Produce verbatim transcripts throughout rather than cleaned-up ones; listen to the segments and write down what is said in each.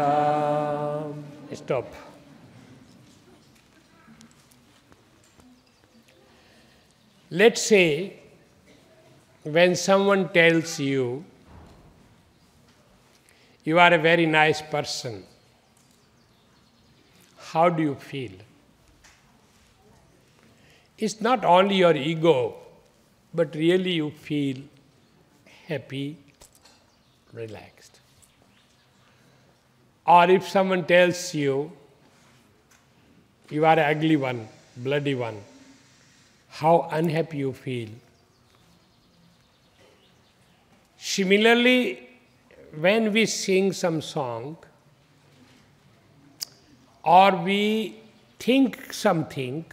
Sitaram. Stop. Let's say when someone tells you, you are a very nice person, how do you feel? It's not only your ego, but really you feel happy, relaxed. Or if someone tells you, you are an ugly one, bloody one, how unhappy you feel. Similarly, when we sing some song, or we think something,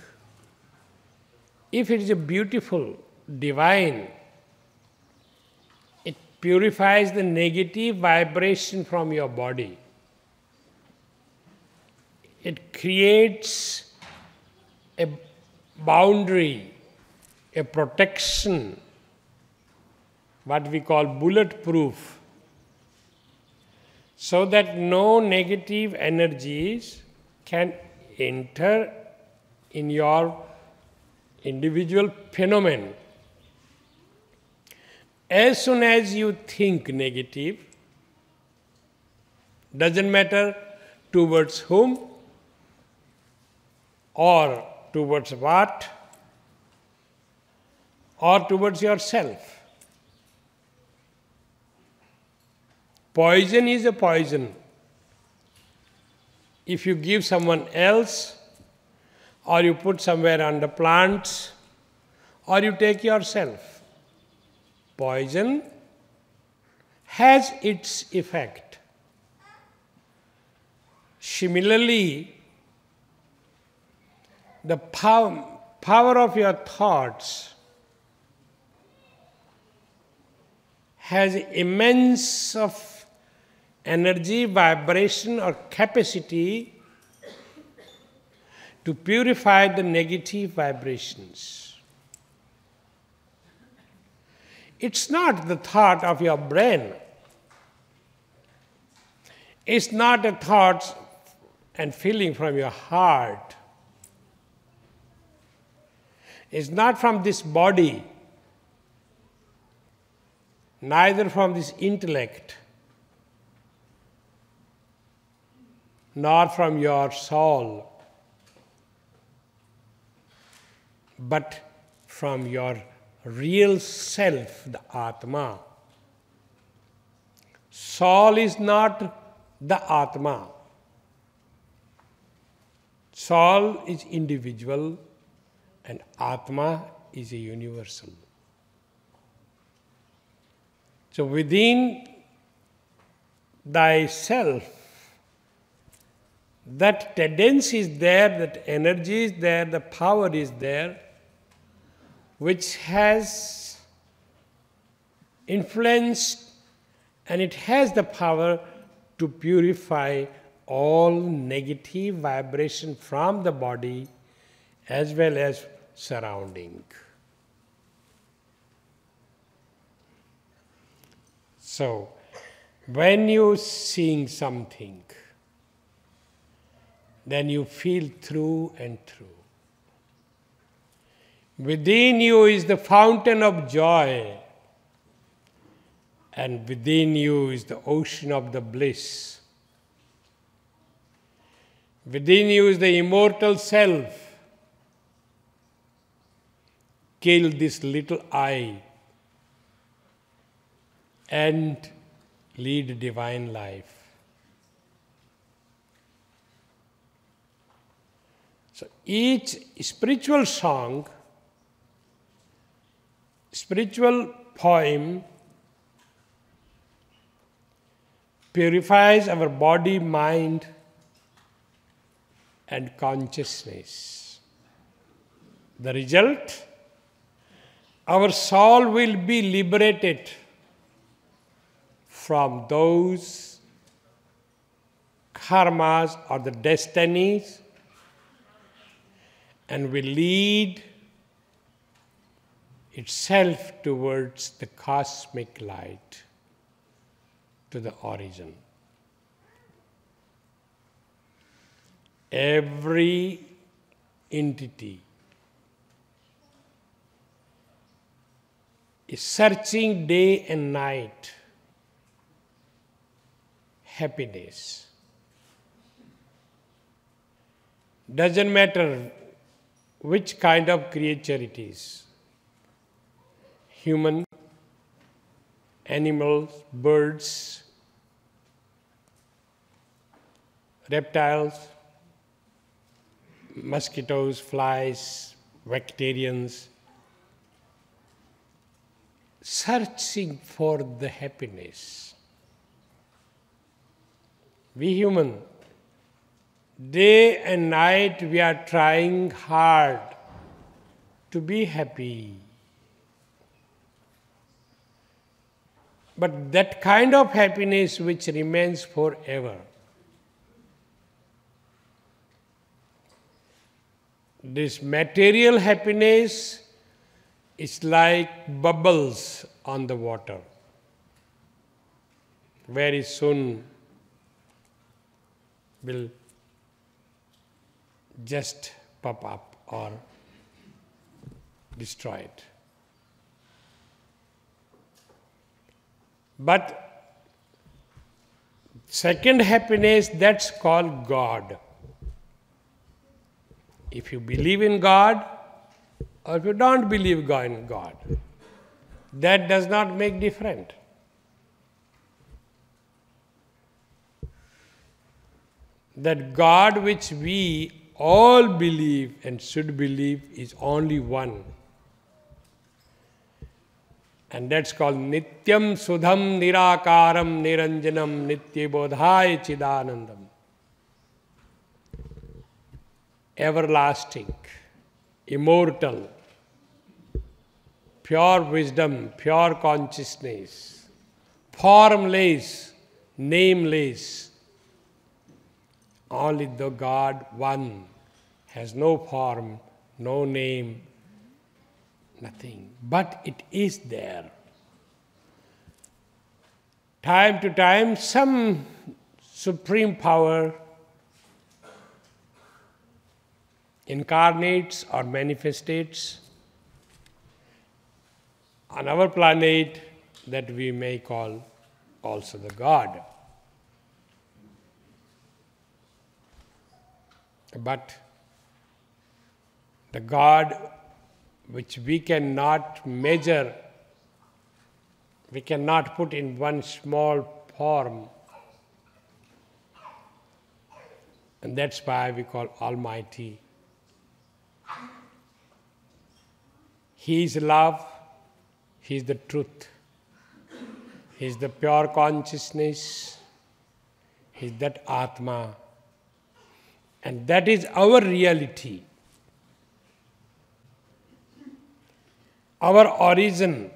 if it is a beautiful, divine, it purifies the negative vibration from your body. It creates a boundary, a protection, what we call bulletproof, so that no negative energies can enter in your individual phenomenon. As soon as you think negative, doesn't matter towards whom or towards what or towards yourself. Poison is a poison. If you give someone else, or you put somewhere under plants, or you take yourself, poison has its effect. Similarly, the power, power of your thoughts has immense of energy, vibration or capacity to purify the negative vibrations. It's not the thought of your brain. It's not a thought and feeling from your heart. It's not from this body, neither from this intellect, nor from your soul, but from your real self, the Atma. Soul is not the Atma. Soul is individual and Atma is a universal. So within thyself, that tendency is there, that energy is there, the power is there, which has influenced and it has the power to purify all negative vibration from the body as well as surrounding. So, when you sing something, then you feel through and through. Within you is the fountain of joy, and within you is the ocean of the bliss. Within you is the immortal self. Kill this little I and lead a divine life. So each spiritual song, spiritual poem purifies our body, mind, and consciousness. The result, our soul will be liberated from those karmas or the destinies and will lead itself towards the cosmic light, to the origin. Every entity is searching day and night happiness. Doesn't matter which kind of creature it is. Human, animals, birds, reptiles, mosquitoes, flies, bacterians, searching for the happiness. We human, day and night we are trying hard to be happy. But that kind of happiness which remains forever. This material happiness is like bubbles on the water. Very soon will just pop up or destroy it. But second happiness, that's called God. If you believe in God, or if you don't believe in God, that does not make difference. That God which we all believe and should believe is only one. And that's called Nityam Sudham Nirakaram Niranjanam Nityabodhaya Chidanandam. Everlasting, immortal, pure wisdom, pure consciousness, formless, nameless. Only the God one has no form, no name, nothing. But it is there. Time to time, some supreme power incarnates or manifestates on our planet that we may call also the God. But the God which we cannot measure, we cannot put in one small form, and that's why we call Almighty. He is love, He is the truth, He is the pure consciousness, He is that Atma, and that is our reality, our origin.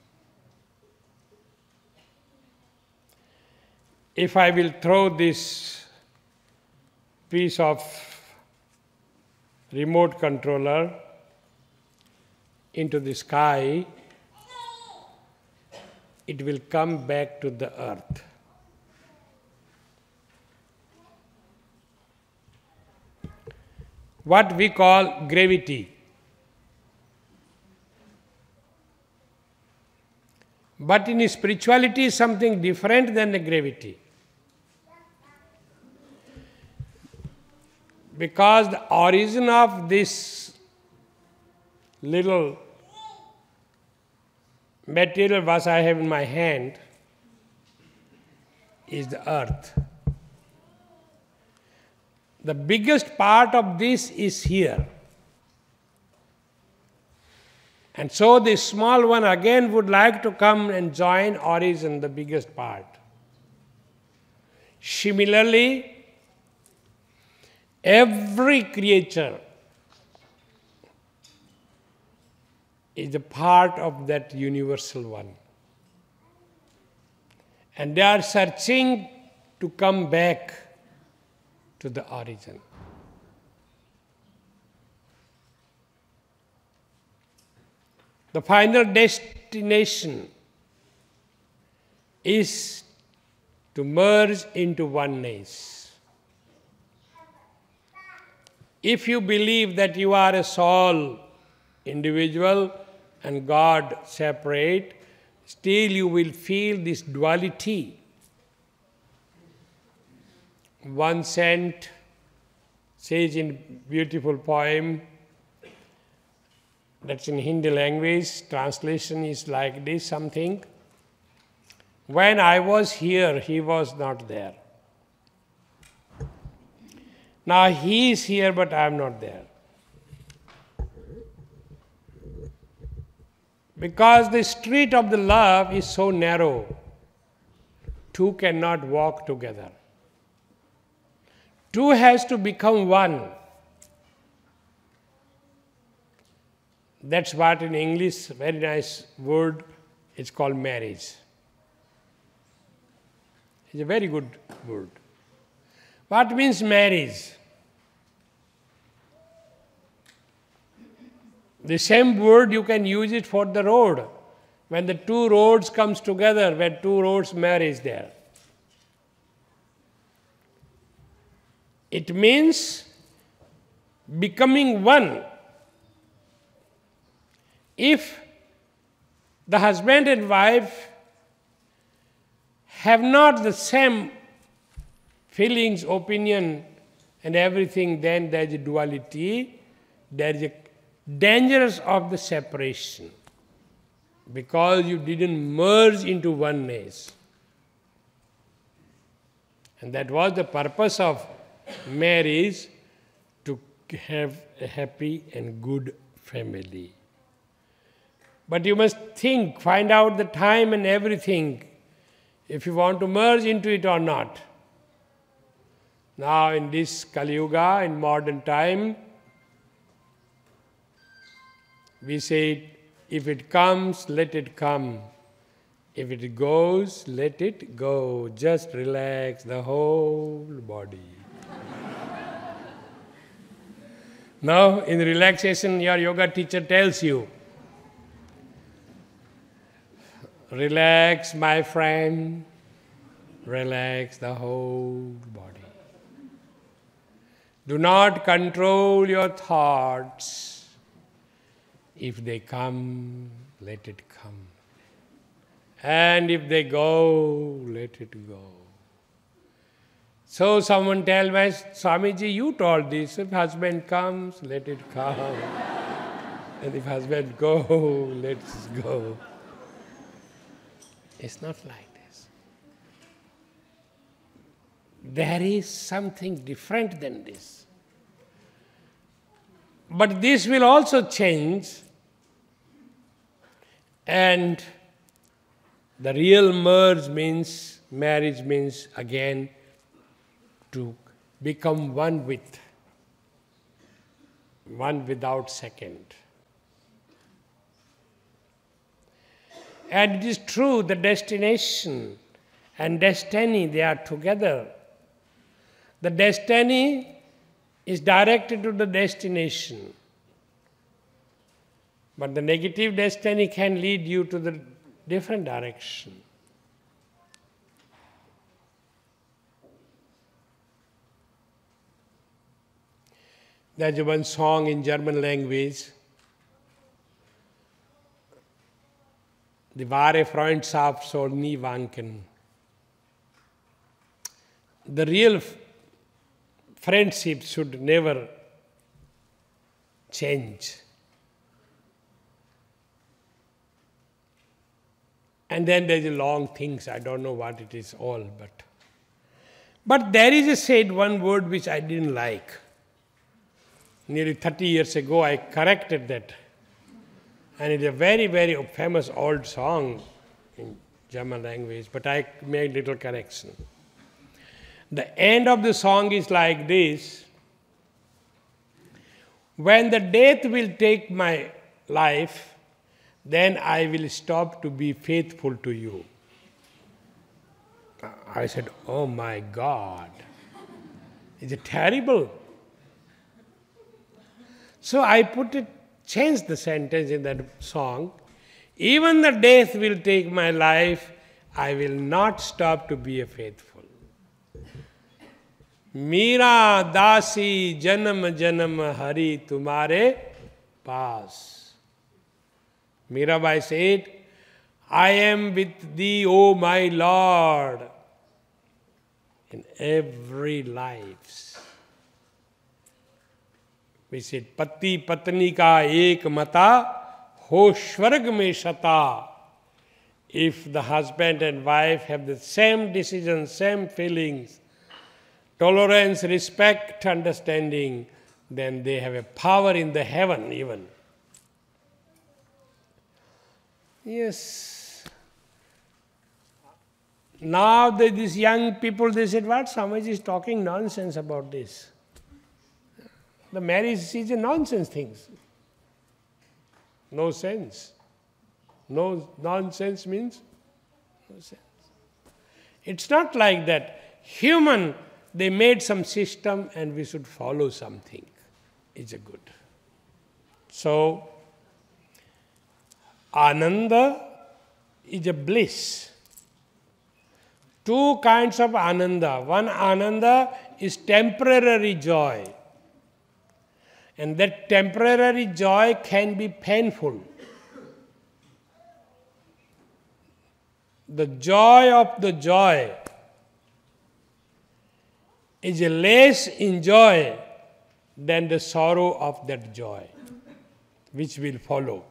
If I will throw this piece of remote controller into the sky, it will come back to the earth. What we call gravity. But in spirituality, something different than the gravity. Because the origin of this little material what I have in my hand is the earth. The biggest part of this is here. And so the small one again would like to come and join origin, the biggest part. Similarly, every creature is a part of that universal one. And they are searching to come back to the origin. The final destination is to merge into oneness. If you believe that you are a soul, individual, and God separate, still you will feel this duality. One saint says in beautiful poem, that's in Hindi language, translation is like this, something. When I was here, he was not there. Now he is here, but I am not there. Because the street of the love is so narrow, two cannot walk together. Two has to become one. That's what in English, very nice word, it's called marriage. It's a very good word. What means marriage? The same word you can use it for the road. When the two roads comes together, when two roads marry there. It means becoming one. If the husband and wife have not the same feelings, opinion, and everything, then there is a duality, there is a dangers of the separation, because you didn't merge into oneness. And that was the purpose of marriage, to have a happy and good family. But you must think, find out the time and everything, if you want to merge into it or not. Now in this Kali Yuga, in modern time, we say, if it comes, let it come. If it goes, let it go. Just relax the whole body. Now, in relaxation, your yoga teacher tells you, relax, my friend, relax the whole body. Do not control your thoughts. If they come, let it come. And if they go, let it go. So someone tells me, Swamiji, you told this. If husband comes, let it come. And if husband go, let's go. It's not like this. There is something different than this. But this will also change, and the real merge means, marriage means again to become one with, one without second. And it is true, the destination and destiny, they are together. The destiny is directed to the destination. But the negative destiny can lead you to the different direction. There's one song in German language, Die wahre Freundschaft soll nie wanken. The real f- friendship should never change. And then there's a long things, I don't know what it is all, but but there is a said one word which I didn't like. Nearly thirty years ago I corrected that. And it's a very, very famous old song in German language, but I made little correction. The end of the song is like this: when the death will take my life, then I will stop to be faithful to you. I said, oh my God, it's terrible. So I put it, changed the sentence in that song. Even the death will take my life, I will not stop to be a faithful. Meera dasi janam janam hari tumare paas. Mirabai said, I am with thee, O my Lord, in every life. We said, Pati patni ka ek mata, ho shvarg me shata. If the husband and wife have the same decisions, same feelings, tolerance, respect, understanding, then they have a power in the heaven even. Yes. Now that these young people, they said, what? Swamiji is talking nonsense about this. The marriage is a nonsense thing. No sense. No nonsense means no sense. It's not like that. Human, they made some system and we should follow something. It's a good. So, Ananda is a bliss. Two kinds of Ananda. One Ananda is temporary joy. And that temporary joy can be painful. The joy of the joy is a less enjoy than the sorrow of that joy, which will follow.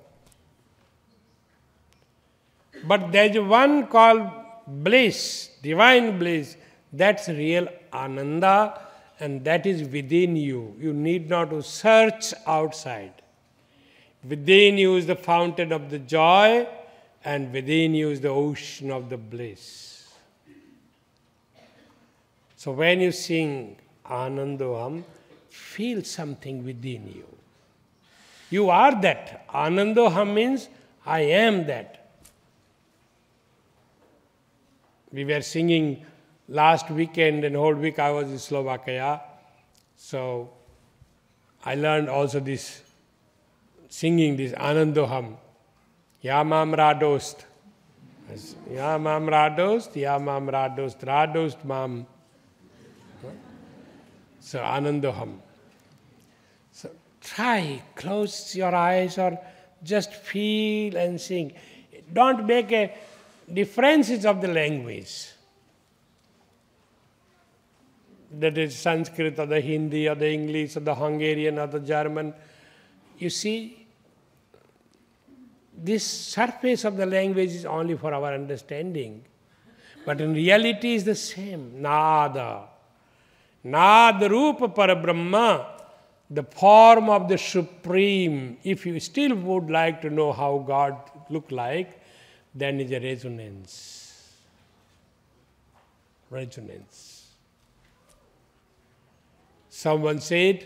But there is one called bliss, divine bliss, that's real Ananda, and that is within you. You need not to search outside. Within you is the fountain of the joy, and within you is the ocean of the bliss. So when you sing Anandoham, feel something within you. You are that. Anandoham means I am that. We were singing last weekend and whole week I was in Slovakia. So I learned also this, singing this Anandoham. Ya mam radost. Ya mam radost, ya mam radost, radost mam. So Anandoham. So try, close your eyes or just feel and sing. Don't make a differences of the language. That is Sanskrit or the Hindi or the English or the Hungarian or the German. You see, this surface of the language is only for our understanding. But in reality is the same. Nada. Nada Rupa Parabrahma, the form of the Supreme. If you still would like to know how God look like, then is a resonance. Resonance. Someone said,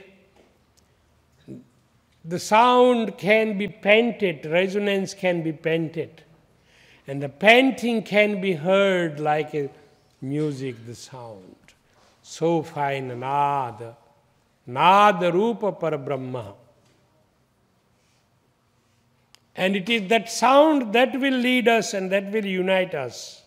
the sound can be painted, resonance can be painted. And the painting can be heard like a music, the sound. So fine, Nada. Nada Rupa Parabrahma. And it is that sound that will lead us and that will unite us.